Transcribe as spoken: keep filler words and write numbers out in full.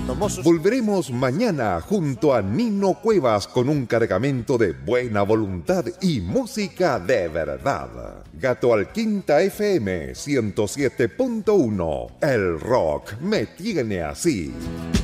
Fernando Mozos. Volveremos mañana junto a Nino Cuevas con un cargamento de buena voluntad y música de verdad. Gato al Quinta F M ciento siete punto uno. El rock me tiene así.